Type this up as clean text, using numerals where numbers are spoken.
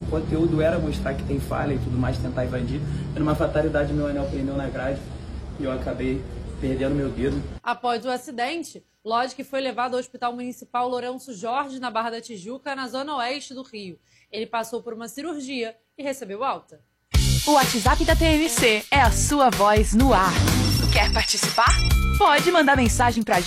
conteúdo era mostrar que tem falha e tudo mais, tentar invadir. Numa fatalidade, meu anel prendeu na grade e eu acabei perdendo meu dedo. Após o acidente, Lodge foi levado ao Hospital Municipal Lourenço Jorge, na Barra da Tijuca, na zona oeste do Rio. Ele passou por uma cirurgia e recebeu alta. O WhatsApp da TMC é a sua voz no ar. Quer participar? Pode mandar mensagem pra gente.